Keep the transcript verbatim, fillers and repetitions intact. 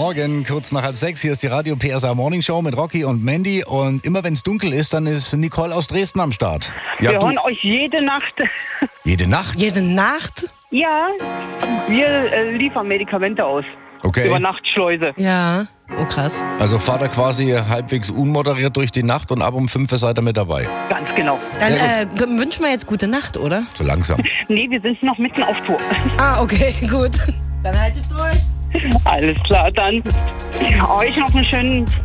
Morgen, kurz nach halb sechs. Hier ist die Radio P S A Morning Show mit Rocky und Mandy. Und immer wenn es dunkel ist, dann ist Nicole aus Dresden am Start. Ja, wir du, hören euch jede Nacht. jede Nacht? Jede Nacht? Ja, wir äh, liefern Medikamente aus. Okay. Über Nachtschleuse. Ja. Oh, krass. Also fahrt ihr quasi halbwegs unmoderiert durch die Nacht und ab um fünf seid ihr mit dabei. Ganz genau. Dann Sehr äh, wünschen wir jetzt gute Nacht, oder? So langsam. Nee, wir sind noch mitten auf Tour. Ah, okay, gut. Dann haltet durch. Alles klar, dann euch noch einen schönen